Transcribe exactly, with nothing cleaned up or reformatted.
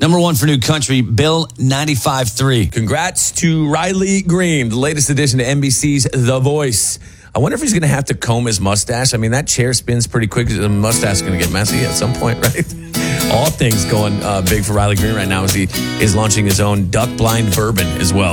Number one for New Country, Bill ninety-five three. Congrats to Riley Green, the latest addition to N B C's The Voice. I wonder if he's going to have to comb his mustache. I mean, that chair spins pretty quick. The mustache is going to get messy at some point, right? All things going uh, big for Riley Green right now as he is launching his own duck blind bourbon as well.